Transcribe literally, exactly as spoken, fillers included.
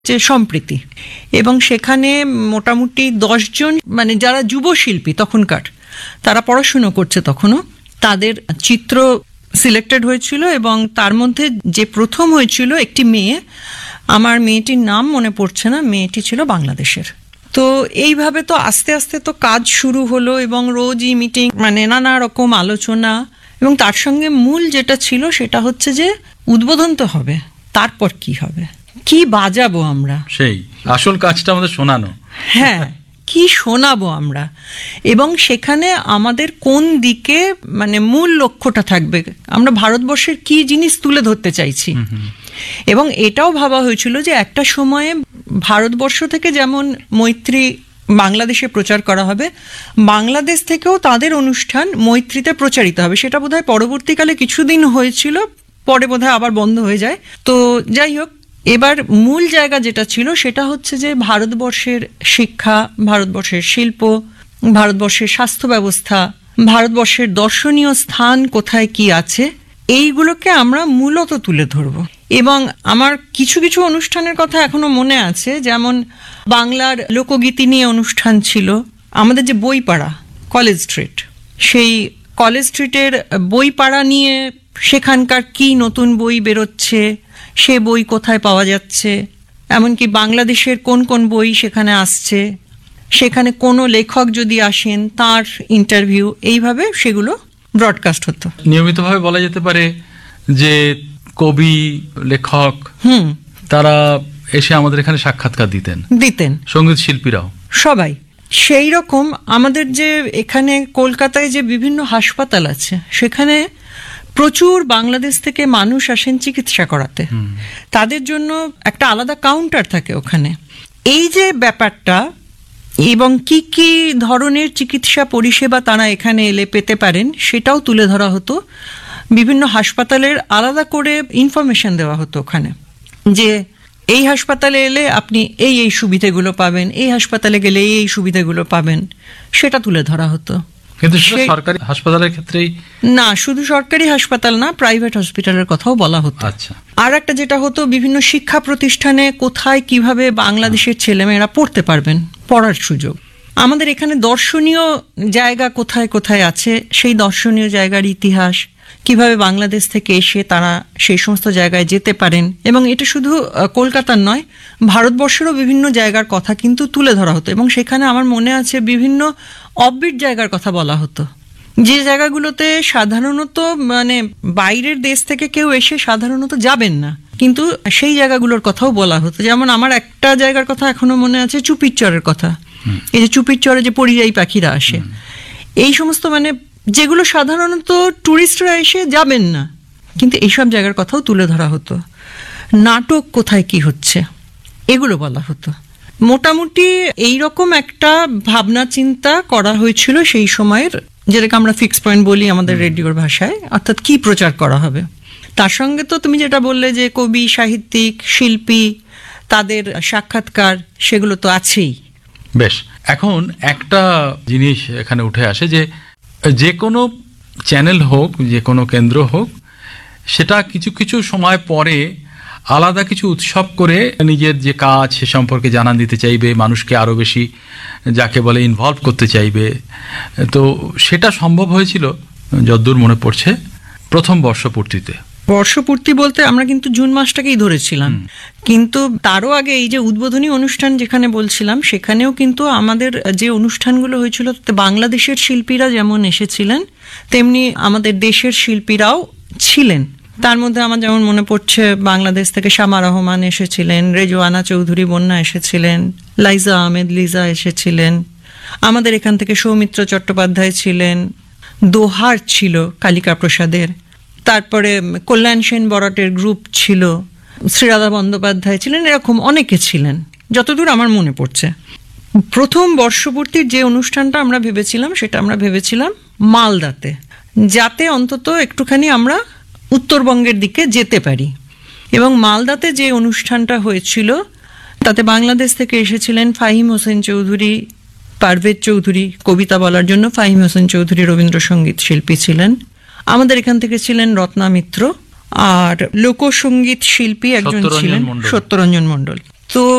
যে সম্প্রীতি, এবং সেখানে মোটামুটি দশজন মানে যারা যুব শিল্পী তখনকার, তারা পড়াশুনো করছে তখনও, তাদের চিত্র সিলেক্টেড হয়েছিল এবং তার মধ্যে যে প্রথম হয়েছিল একটি মেয়ে, আমার মেয়েটির নাম মনে পড়ছে না, মেয়েটি ছিল বাংলাদেশের। তো এইভাবে তো আস্তে আস্তে তো কাজ শুরু হলো এবং রোজই মিটিং, মানে নানা রকম আলোচনা, এবং তার সঙ্গে মূল যেটা ছিল সেটা হচ্ছে যে উদ্বোধন তো হবে, তারপর কি হবে, কি বাজাবো আমরা, সেই আসল কাজটা আমাদের শোনানো। হ্যাঁ, কি শোনাবো আমরা, এবং সেখানে আমাদের কোন দিকে মানে মূল লক্ষ্যটা থাকবে, আমরা ভারতবর্ষের কি জিনিস তুলে ধরতে চাইছি। এবং এটাও ভাবা হয়েছিল যে একটা সময়ে ভারতবর্ষ থেকে যেমন মৈত্রী বাংলাদেশে প্রচার করা হবে, বাংলাদেশ থেকেও তাদের অনুষ্ঠান মৈত্রীতে প্রচারিত হবে। সেটা বোধহয় পরবর্তীকালে কিছুদিন হয়েছিল, পরে বোধহয় আবার বন্ধ হয়ে যায়। তো যাই হোক, এবার মূল জায়গা যেটা ছিল সেটা হচ্ছে যে ভারতবর্ষের শিক্ষা, ভারতবর্ষের শিল্প, ভারতবর্ষের স্বাস্থ্য ব্যবস্থা, ভারতবর্ষের দর্শনীয় স্থান কোথায় কি আছে, এইগুলোকে আমরা মূলত তুলে ধরব। এবং আমার কিছু কিছু অনুষ্ঠানের কথা এখনো মনে আছে, যেমন বাংলার লোকগীতি নিয়ে অনুষ্ঠান ছিল, আমাদের যে বই পাড়া কলেজ স্ট্রিট, সেই কলেজ স্ট্রিটের বই পাড়া নিয়ে সেখানকার কি নতুন বই বেরোচ্ছে, সে বই কোথায় পাওয়া যাচ্ছে, এমনকি বাংলাদেশের কোন কোন বই সেখানে আসছে, সেখানে কোনো লেখক যদি আসেন তার ইন্টারভিউ, এইভাবে সেগুলো ব্রডকাস্ট হতো। নিয়মিতভাবে বলা যেতে পারে যে কবি, লেখক, হুম তারা এসে আমাদের এখানে সাক্ষাৎকার দিতেন দিতেন সঙ্গীত শিল্পীরাও সবাই। সেই রকম আমাদের যে এখানে কলকাতায় যে বিভিন্ন হাসপাতাল আছে, সেখানে প্রচুর বাংলাদেশ থেকে মানুষ আসেন চিকিৎসা করাতে, তাদের জন্য একটা আলাদা কাউন্টার থাকে ওখানে। এই যে ব্যাপারটা, এবং কি কি ধরনের চিকিৎসা পরিষেবা তারা এখানে এলে পেতে পারেন, সেটাও তুলে ধরা হতো। বিভিন্ন হাসপাতালের আলাদা করে ইনফরমেশন দেওয়া হতো ওখানে, যে এই হাসপাতালে এলে আপনি এই এই সুবিধাগুলো পাবেন, এই হাসপাতালে গেলে এই এই সুবিধাগুলো পাবেন, সেটা তুলে ধরা হতো। কিন্তু সরকারি হাসপাতালের ক্ষেত্রেই না, শুধু সরকারি হাসপাতাল না, প্রাইভেট হসপিটালের কথাও বলা হতো। আচ্ছা। আর একটা যেটা হতো, বিভিন্ন শিক্ষা প্রতিষ্ঠানে কোথায় কিভাবে বাংলাদেশের ছেলেমেয়েরা পড়তে পারবেন, পড়ার সুযোগ। আমাদের এখানে দর্শনীয় জায়গা কোথায় কোথায় আছে, সেই দর্শনীয় জায়গার ইতিহাস, কিভাবে বাংলাদেশ থেকে এসে তারা সেই সমস্ত জায়গায় যেতে পারেন। এবং এটা শুধু কলকাতার নয়, ভারতবর্ষেরও বিভিন্ন জায়গার কথা কিন্তু তুলে ধরা হতো। এবং সেখানে আমার মনে আছে বিভিন্ন অফবিট জায়গার কথা বলা হতো, যে জায়গাগুলোতে সাধারণত মানে বাইরের দেশ থেকে কেউ এসে সাধারণত যাবেন না, কিন্তু সেই জায়গাগুলোর কথাও বলা হতো। যেমন আমার একটা জায়গার কথা এখনো মনে আছে, চুপির চরের কথা। এই যে চুপির চরে যে পরিযায়ী পাখিরা আসে, এই সমস্ত মানে যেগুলো সাধারণত টুরিস্টরা এসে যাবেন না, কিন্তু এইসব জায়গার কথাও তুলে ধরা হতো। নাটক কোথায় কি হচ্ছে, এগুলো বলা হতো। মোটামুটি এইরকম একটা ভাবনা চিন্তা করা হয়েছিল সেই সময়ের, যেটাকে আমরা ফিক্স পয়েন্ট বলি আমাদের রেডিওর ভাষায়, অর্থাৎ কি প্রচার করা হবে। তার সঙ্গে তো তুমি যেটা বললে যে কবি, সাহিত্যিক, শিল্পী, তাদের সাক্ষাৎকার, সেগুলো তো আছেই। বেশ, এখন একটা জিনিস এখানে উঠে আসে যে যে কোনো চ্যানেল হোক, যে কোনো কেন্দ্র হোক, সেটা কিছু কিছু সময় পরে আলাদা কিছু উৎসব করে নিজের যে কাজ সে সম্পর্কে জানান দিতে চাইবে, মানুষকে আরও বেশি যাকে বলে ইনভলভ করতে চাইবে। তো সেটা সম্ভব হয়েছিল যদ্দূর মনে পড়ছে প্রথম বর্ষপূর্তিতে। বর্ষপূর্তি বলতে আমরা কিন্তু জুন মাসটাকেই ধরেছিলাম, কিন্তু তারও আগে এই যে উদ্বোধনী অনুষ্ঠান যেখানে বলছিলাম, সেখানেও কিন্তু আমাদের যে অনুষ্ঠানগুলো হয়েছিল তাতে বাংলাদেশের শিল্পীরা যেমন এসেছিলেন, তেমনি আমাদের দেশের শিল্পীরাও ছিলেন। তার মধ্যে আমার যেমন মনে পড়ছে, বাংলাদেশ থেকে শামা রহমান এসেছিলেন, রেজওয়ানা চৌধুরী বন্যা এসেছিলেন, লাইজা আহমেদ লিজা এসেছিলেন, আমাদের এখান থেকে সৌমিত্র চট্টোপাধ্যায় ছিলেন, দোহার ছিল কালিকা প্রসাদের, তারপরে কল্যাণ সেন বরাটের গ্রুপ ছিল, শ্রীরাধা বন্দ্যোপাধ্যায় ছিলেন, এরকম অনেকে ছিলেন যতদূর আমার মনে পড়ছে। প্রথম বর্ষপূর্তির যে অনুষ্ঠানটা আমরা ভেবেছিলাম, সেটা আমরা ভেবেছিলাম মালদাতে, যাতে অন্তত একটুখানি আমরা উত্তরবঙ্গের দিকে যেতে পারি। এবং মালদাতে যে অনুষ্ঠানটা হয়েছিল তাতে বাংলাদেশ থেকে এসেছিলেন ফাহিম হোসেন চৌধুরী, পারভেজ চৌধুরী, কবিতা বলার জন্য ফাহিম হোসেন চৌধুরী রবীন্দ্রসঙ্গীত শিল্পী ছিলেন, আমাদের এখান থেকে ছিলেন রত্না মিত্র, আর লোকসঙ্গীত শিল্পী একজন ছিলেন সত্যরঞ্জন মণ্ডল। তো